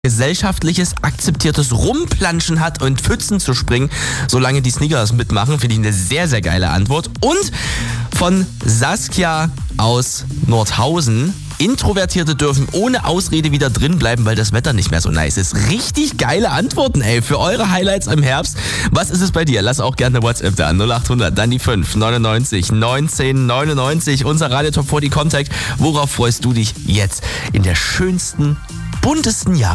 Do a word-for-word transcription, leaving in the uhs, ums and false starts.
gesellschaftliches, akzeptiertes Rumplanschen hat und Pfützen zu springen, solange die Sneakers mitmachen, finde ich eine sehr, sehr geile Antwort. Und von Saskia aus Nordhausen: Introvertierte dürfen ohne Ausrede wieder drin bleiben, weil das Wetter nicht mehr so nice ist. Richtig geile Antworten, ey, für eure Highlights im Herbst. Was ist es bei dir? Lass auch gerne eine WhatsApp da an null acht hundert, dann die fünf neunundneunzig neunzehn neunundneunzig, unser Radio Top vierzig Contact. Worauf freust du dich jetzt in der schönsten, buntesten Jahr?